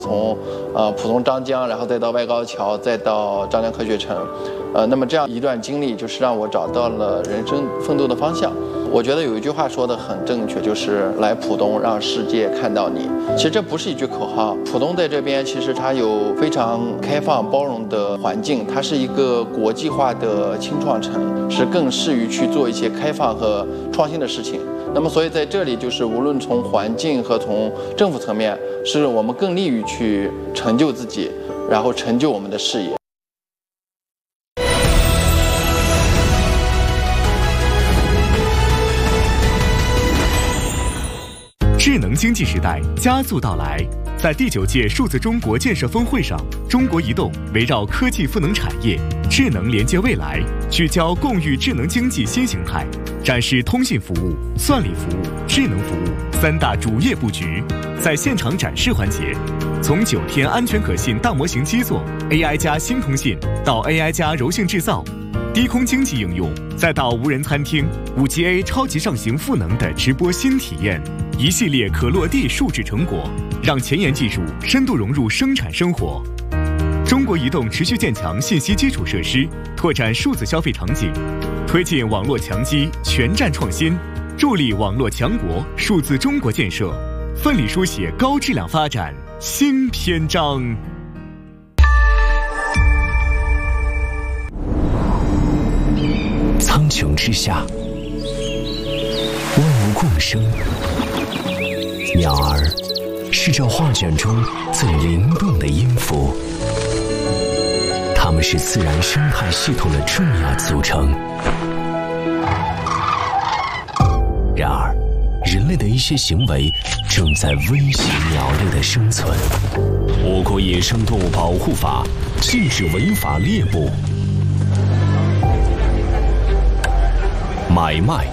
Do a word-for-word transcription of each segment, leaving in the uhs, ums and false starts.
从呃浦东张江，然后再到外高桥，再到张江科学城，呃，那么这样一段经历，就是让我找到了人生奋斗的方向。我觉得有一句话说得很正确，就是来浦东让世界看到你。其实这不是一句口号，浦东在这边其实它有非常开放包容的环境，它是一个国际化的轻创城，是更适于去做一些开放和创新的事情。那么所以在这里，就是无论从环境和从政府层面，是我们更利于去成就自己，然后成就我们的事业。 智能经济时代加速到来，在第九届数字中国建设峰会上，中国移动围绕科技赋能产业、智能连接未来，聚焦共育智能经济新形态，展示通信服务、算力服务、智能服务三大主业布局。在现场展示环节，从九天安全可信大模型基座 A I 加新通信到 A I 加柔性制造，低空经济应用，再到无人餐厅、五 G A 超级上行赋能的直播新体验，一系列可落地数字成果，让前沿技术深度融入生产生活。中国移动持续建强信息基础设施，拓展数字消费场景，推进网络强基全站创新，助力网络强国数字中国建设，奋力书写高质量发展新篇章。 苍穹之下，万物共生。鸟儿是这画卷中最灵动的音符，它们是自然生态系统的重要组成。然而，人类的一些行为正在威胁鸟类的生存。我国野生动物保护法禁止违法猎捕、买卖、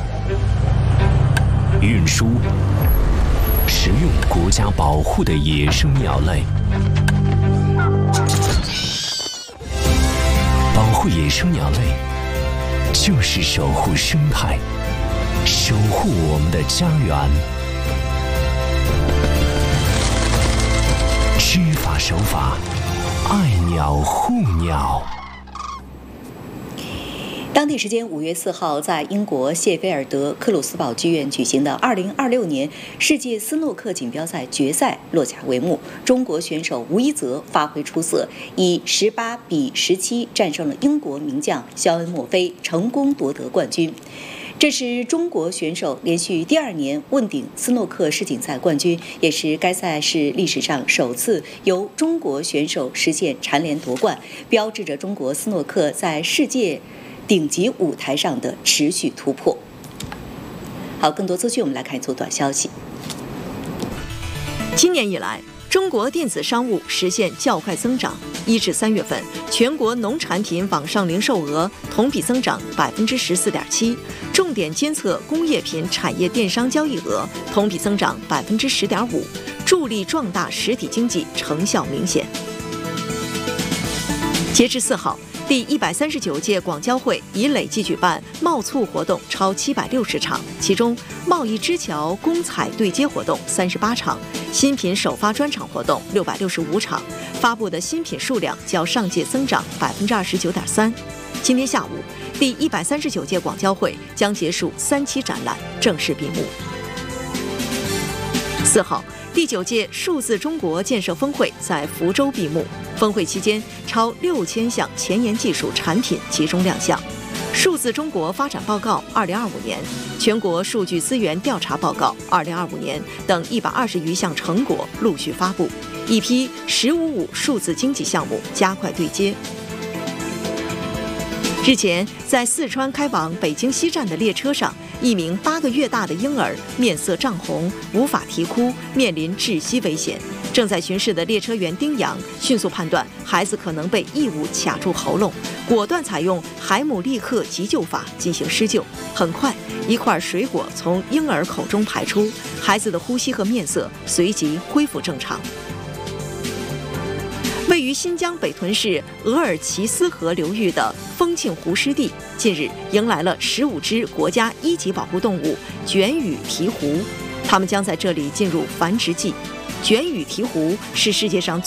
运输、食用国家保护的野生鸟类。保护野生鸟类，就是守护生态，守护我们的家园。知法守法，爱鸟护鸟。 当地时间五月四号，在英国谢菲尔德克鲁斯堡剧院举行的二零二六年世界斯诺克锦标赛决赛落下帷幕。中国选手吴一泽发挥出色，以十八比十七战胜了英国名将肖恩·墨菲，成功夺得冠军。这是中国选手连续第二年问鼎斯诺克世锦赛冠军，也是该赛事历史上首次由中国选手实现蝉联夺冠，标志着中国斯诺克在世界顶级舞台上的持续突破。好，更多资讯我们来看一组短消息。 今年以来，中国电子商务实现较快增长。一至三月份，全国农产品网上零售额同比增长百分之十四点七，重点监测工业品产业电商交易额同比增长百分之十点五，助力壮大实体经济成效明显。截至四号，第一百三十九届广交会已累计举办贸促活动超七百六十场，其中贸易支桥公采对接活动三十八场，新品首发专场活动六百六十五场，发布的新品数量较上届增长百分之二十九点三。今天下午，第一百三十九届广交会将结束三期展览，正式闭幕。四号，第九届数字中国建设峰会在福州闭幕。峰会期间，超六千项前沿技术产品集中亮相。数字中国发展报告二零二五年、全国数据资源调查报告二零二五年等一百二十余项成果陆续发布，一批“十五五”数字经济项目加快对接。日前，在四川开往北京西站的列车上，一名八个月大的婴儿面色涨红，无法啼哭，面临窒息危险。正在巡视的列车员丁阳迅速判断孩子可能被异物卡住喉咙，果断采用海姆立克急救法进行施救。很快，一块水果从婴儿口中排出，孩子的呼吸和面色随即恢复正常。位于新疆北屯市额尔齐斯河流域的风庆湖湿地，近日迎来了十五只国家一级保护动物卷羽鹈鹕，它们将在这里进入繁殖季。 卷羽鹈鹕是世界上